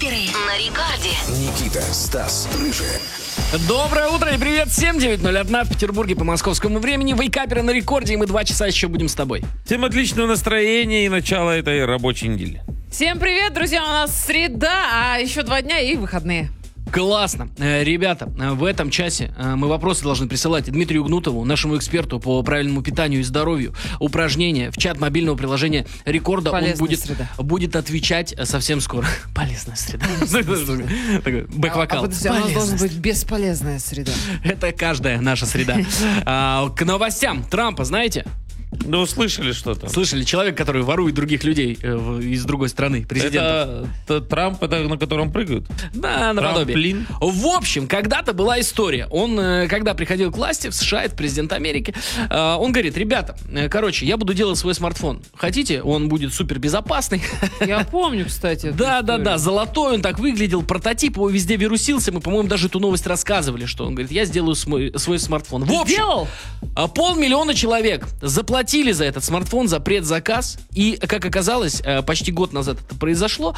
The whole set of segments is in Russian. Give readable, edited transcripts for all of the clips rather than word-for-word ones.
Вейкаперы на рекорде. Никита, Стас, Рыжий. Доброе утро и привет всем. 9:01 в Петербурге по московскому времени. Вейкаперы на рекорде, и мы 2 часа еще будем с тобой. Всем отличного настроения и начала этой рабочей недели. Всем привет, друзья, у нас среда, а еще 2 дня и выходные. Классно. Ребята, в этом часе мы вопросы должны присылать Дмитрию Гнутову, нашему эксперту по правильному питанию и здоровью. Упражнения в чат мобильного приложения Рекорда. Полезная Он будет отвечать совсем скоро. Полезная среда. Такой бэк-вокал. У нас должна быть бесполезная среда. Это каждая наша среда. К новостям Трампа, знаете? Да услышали что-то? Слышали, человек, который ворует других людей из другой страны, президентов. Это Трамп, это на котором прыгают? Да, наподобие. Трамплин. В общем, когда-то была история. Он, когда приходил к власти в США, это президент Америки, он говорит: ребята, я буду делать свой смартфон. Хотите? Он будет супер безопасный. Я помню, кстати. Да, золотой он так выглядел, прототип его везде вирусился. Мы, по-моему, даже эту новость рассказывали, что он говорит: я сделаю свой смартфон. В общем, Сделал? 500 000 человек заплатили за этот смартфон, за предзаказ. И, как оказалось, почти год назад это произошло.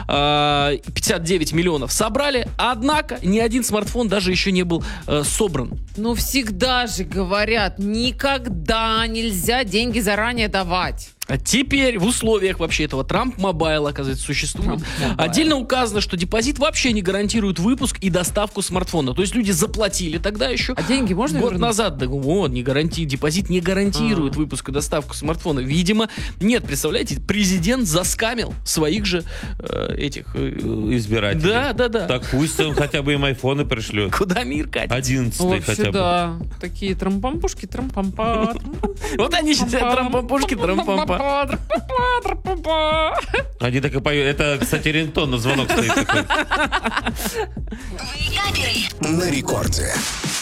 59 миллионов собрали. Однако ни один смартфон даже еще не был собран. Ну, всегда же говорят, никогда нельзя деньги заранее давать. А теперь в условиях вообще этого Трамп Мобайл, оказывается, существует. Отдельно указано, что депозит вообще не гарантирует выпуск и доставку смартфона. То есть люди заплатили тогда еще. А деньги можно год вернуть? назад. Да, депозит не гарантирует выпуск и доставку смартфона. Видимо, нет, представляете, президент заскамил своих же этих... избирателей. Да. Так пусть он хотя бы им айфоны пришлет. Куда мир катит? 11-й Вообще, хотя бы. да. Такие трампампушки, трампампа. Вот они сейчас трампампушки, трампампа. Они так и поют. Это, кстати, рингтон на звонок стоит такой. Вейкаперы. На рекорде.